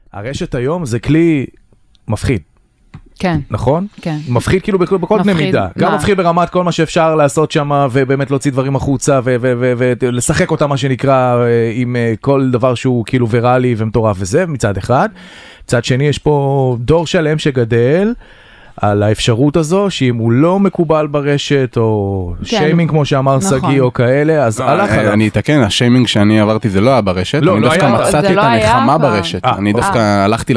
הרשת היום זה כלי מפחיד. כן. נכון? כן. מפחיד כאילו בכל קנה מידה. גם מפחיד ברמת כל מה שאפשר לעשות שם, ובאמת להוציא דברים החוצה, ולשחק אותה מה שנקרא, עם כל דבר שהוא כאילו ויראלי ומטורף וזה, מצד אחד. מצד שני, יש פה דור שלם שגדל, על האפשרות הזו, שאם הוא לא מקובל ברשת, או שיימינג כמו שאמר סגי, או כאלה, אז הלך עליו. אני אתקן, השיימינג שאני עברתי זה לא היה ברשת, אני דווקא מצאתי את הנחמה ברשת, אני דווקא הלכתי